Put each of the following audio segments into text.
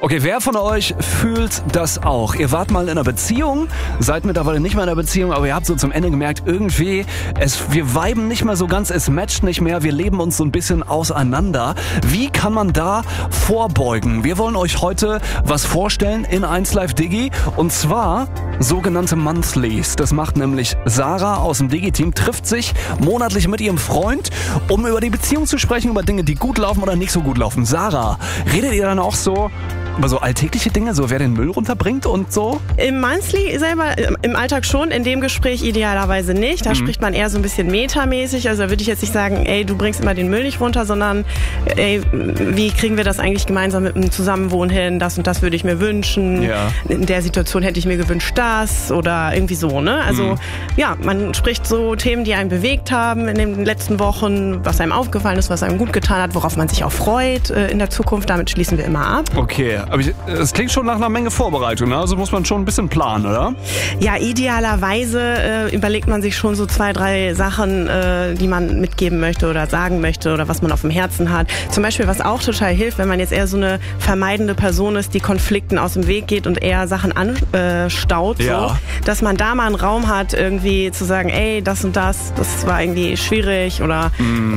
Okay, wer von euch fühlt das auch? Ihr wart mal in einer Beziehung, seid mittlerweile nicht mehr in einer Beziehung, aber ihr habt so zum Ende gemerkt, irgendwie, wir viben nicht mehr so ganz, es matcht nicht mehr, wir leben uns so ein bisschen auseinander. Wie kann man da vorbeugen? Wir wollen euch heute was vorstellen in 1Live Digi und zwar sogenannte Monthlies. Das macht nämlich Sarah aus dem Digi-Team, trifft sich monatlich mit ihrem Freund, um über die Beziehung zu sprechen, über Dinge, die gut laufen oder nicht so gut laufen. Sarah, redet ihr dann auch so über so alltägliche Dinge, so wer den Müll runterbringt und so? Im Monthly selber, im Alltag schon, in dem Gespräch idealerweise nicht. Da spricht man eher so ein bisschen metamäßig. Also da würde ich jetzt nicht sagen, ey, du bringst immer den Müll nicht runter, sondern ey, wie kriegen wir das eigentlich gemeinsam mit einem Zusammenwohnen hin? Das und das würde ich mir wünschen. Ja. In der Situation hätte ich mir gewünscht das oder irgendwie so, ne? Also ja, man spricht so Themen, die einen bewegt haben in den letzten Wochen, was einem aufgefallen ist, was einem gut getan hat, worauf man sich auch freut in der Zukunft. Damit schließen wir immer ab. Okay, aber es klingt schon nach einer Menge Vorbereitung, ne? Also muss man schon ein bisschen planen, oder? Ja, idealerweise überlegt man sich schon so 2, 3 Sachen, die man mitgeben möchte oder sagen möchte oder was man auf dem Herzen hat. Zum Beispiel, was auch total hilft, wenn man jetzt eher so eine vermeidende Person ist, die Konflikten aus dem Weg geht und eher Sachen anstaut, Ja. so, dass man da mal einen Raum hat, irgendwie zu sagen, ey, das und das war irgendwie schwierig oder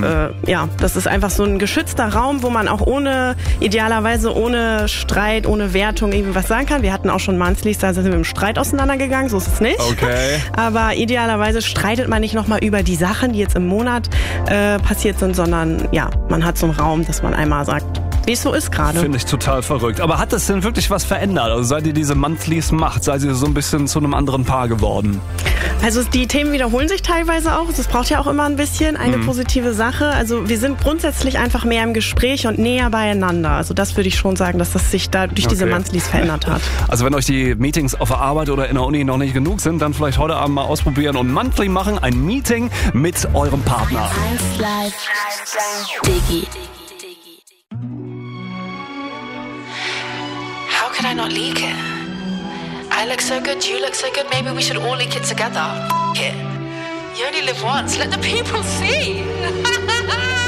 ja, das ist einfach so ein geschützter Raum, wo man auch idealerweise ohne Streit, ohne Wertung irgendwie was sagen kann. Wir hatten auch schon Monthlies, da sind wir im Streit auseinandergegangen, so ist es nicht. Okay. Aber idealerweise streitet man nicht nochmal über die Sachen, die jetzt im Monat passiert sind, sondern ja, man hat so einen Raum, dass man einmal sagt, wie es so ist gerade. Finde ich total verrückt. Aber hat das denn wirklich was verändert? Also seit ihr diese Monthlies macht, seid ihr so ein bisschen zu einem anderen Paar geworden? Also die Themen wiederholen sich teilweise auch. Es braucht ja auch immer ein bisschen eine positive Sache. Also wir sind grundsätzlich einfach mehr im Gespräch und näher beieinander. Also das würde ich schon sagen, dass das sich da durch diese Monthlies verändert hat. Also wenn euch die Meetings auf der Arbeit oder in der Uni noch nicht genug sind, dann vielleicht heute Abend mal ausprobieren und Monthly machen. Ein Meeting mit eurem Partner. 1Live Digi. How could I not leak it? I look so good, you look so good, maybe we should all leak it together. F it. You only live once, let the people see.